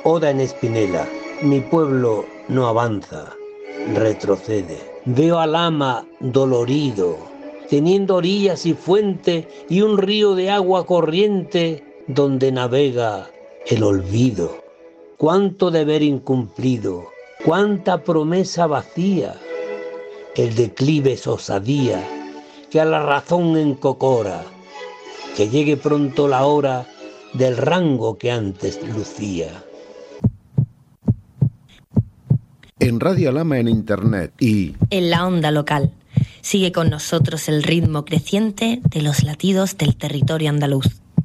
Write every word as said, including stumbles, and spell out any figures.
Oda en Espinela. Mi pueblo no avanza, retrocede. Veo al ama dolorido, teniendo orillas y fuente y un río de agua corriente donde navega el olvido. Cuánto deber incumplido, cuánta promesa vacía. El declive es osadía que a la razón encocora. Que llegue pronto la hora del rango que antes lucía. En Radio Alhama en Internet y en la onda local. Sigue con nosotros el ritmo creciente de los latidos del territorio andaluz.